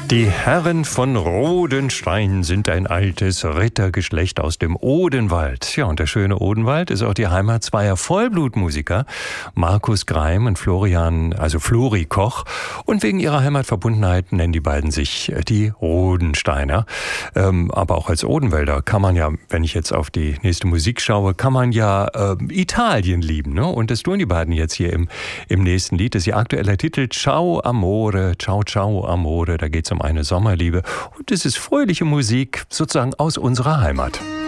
Die Herren von Rodenstein sind ein altes Rittergeschlecht aus dem Odenwald. Ja, und der schöne Odenwald ist auch die Heimat zweier Vollblutmusiker, Markus Greim und Flori Koch. Und wegen ihrer Heimatverbundenheit nennen die beiden sich die Rodensteiner. Aber auch als Odenwälder kann man ja, wenn ich jetzt auf die nächste Musik schaue, kann man ja Italien lieben. Ne? Und das tun die beiden jetzt hier im nächsten Lied. Das ist ihr aktueller Titel Ciao Amore, Ciao Ciao Amore. Da geht's um eine Sommerliebe und es ist fröhliche Musik sozusagen aus unserer Heimat.